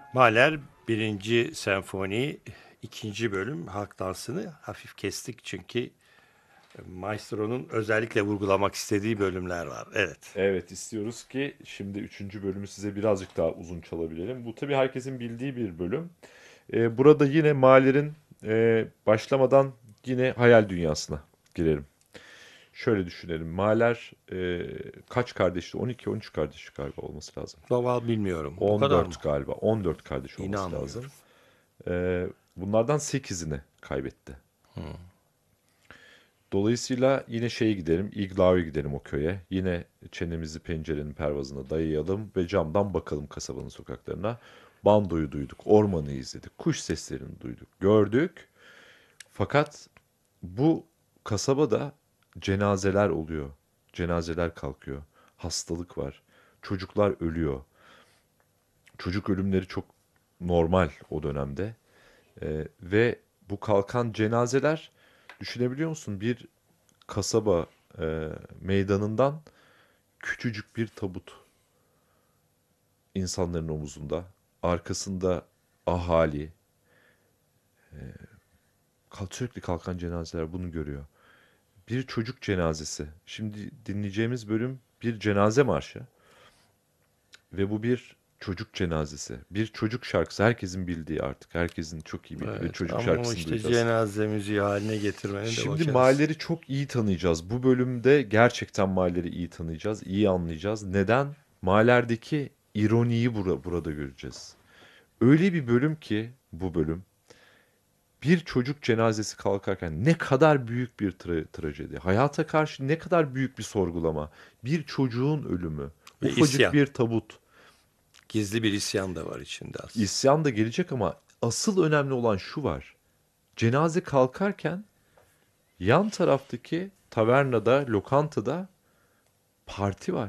Mahler birinci senfoni ikinci bölüm halk dansını hafif kestik çünkü Maestro'nun özellikle vurgulamak istediği bölümler var. Evet. Evet, istiyoruz ki şimdi üçüncü bölümü size birazcık daha uzun çalabilelim. Bu tabii herkesin bildiği bir bölüm. Burada yine Mahler'in başlamadan yine hayal dünyasına girelim. Şöyle düşünelim. Mahler kaç kardeşti? 12-13 kardeş galiba olması lazım. Noval bilmiyorum. Bu kadar mı? 14 galiba. 14 kardeş olması lazım. İnanmıyorum. Bunlardan 8'ini kaybetti. Dolayısıyla yine şeye gidelim, İglau'ya gidelim o köye. Yine çenemizi pencerenin pervazına dayayalım ve camdan bakalım kasabanın sokaklarına. Bandoyu duyduk, ormanı izledik, kuş seslerini duyduk, gördük. Fakat bu kasabada cenazeler oluyor. Cenazeler kalkıyor. Hastalık var. Çocuklar ölüyor. Çocuk ölümleri çok normal o dönemde. Ve bu kalkan cenazeler düşünebiliyor musun? Bir kasaba meydanından küçücük bir tabut insanların omuzunda. Arkasında ahali. Sürekli kalkan cenazeler bunu görüyor. Bir çocuk cenazesi. Şimdi dinleyeceğimiz bölüm bir cenaze marşı. Ve bu bir çocuk cenazesi. Bir çocuk şarkısı. Herkesin bildiği artık. Herkesin çok iyi bildiği bir Evet çocuk ama o şarkısını işte duyacağız. cenaze müziği haline getirmenin de Şimdi bakacağız. Mahler'i çok iyi tanıyacağız. Bu bölümde gerçekten Mahler'i iyi tanıyacağız, iyi anlayacağız. Neden? Mahler'deki ironiyi burada göreceğiz. Öyle bir bölüm ki bu bölüm bir çocuk cenazesi kalkarken ne kadar büyük bir trajedi. Hayata karşı ne kadar büyük bir sorgulama. Bir çocuğun ölümü. Ve Ufacık isyan. bir tabut. Gizli bir isyan da var içinde aslında. İsyan da gelecek ama asıl önemli olan şu var. Cenaze kalkarken yan taraftaki tavernada, lokantada parti var.